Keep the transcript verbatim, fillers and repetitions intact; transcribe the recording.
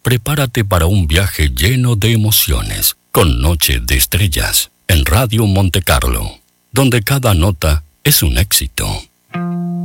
Prepárate para un viaje lleno de emociones, con Noche de Estrellas, en Radio Monte Carlo, donde cada nota es un éxito.